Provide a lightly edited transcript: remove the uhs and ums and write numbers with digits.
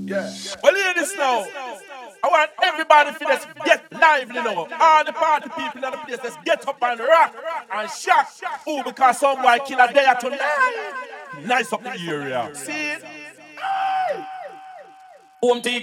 Yeah. Well, hear this now. I want everybody to just get lively now. All the party people in the place, let's get up and rock and shock. Oh, because some boy kill a day tonight. Nice up the area. See it?